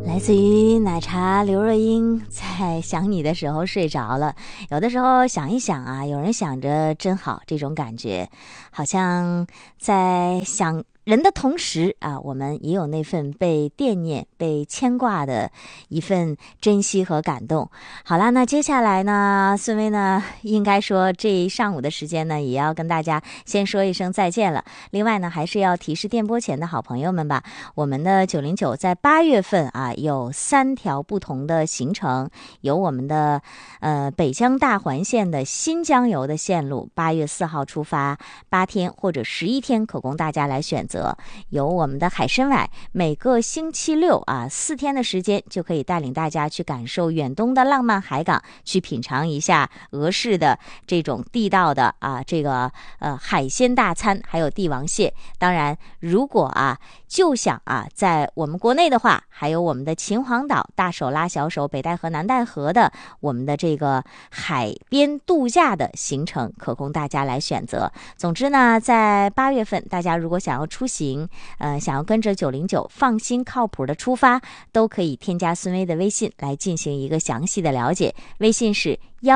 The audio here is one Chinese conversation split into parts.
来自于奶茶刘若英，在想你的时候睡着了。有的时候想一想啊，有人想着真好，这种感觉好像在想人的同时啊，我们也有那份被惦念、被牵挂的一份珍惜和感动。好啦，那接下来呢，孙薇呢，应该说这一上午的时间呢，也要跟大家先说一声再见了。另外呢，还是要提示电波前的好朋友们吧，我们的909在8月份啊，有3条不同的行程，有我们的北疆大环线的新疆游的线路，8月4号出发，8天或者11天可供大家来选择。有我们的海参崴，每个星期六啊，4天的时间就可以带领大家去感受远东的浪漫海港，去品尝一下俄式的这种地道的啊这个海鲜大餐，还有帝王蟹。当然，如果啊就想啊在我们国内的话，还有我们的秦皇岛、大手拉小手、北戴河、南戴河的我们的这个海边度假的行程，可供大家来选择。总之呢，在8月份，大家如果想要出行，想要跟着909放心靠谱的出发，都可以添加孙薇的微信来进行一个详细的了解。微信是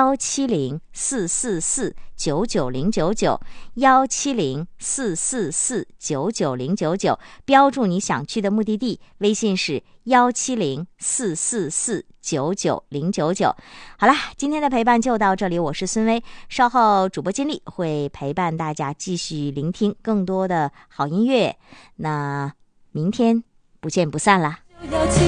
170-444-99099，170-444-99099，标注你想去的目的地，微信是170-444-99099。好啦，今天的陪伴就到这里，我是孙薇，稍后主播金丽会陪伴大家继续聆听更多的好音乐，那明天不见不散啦。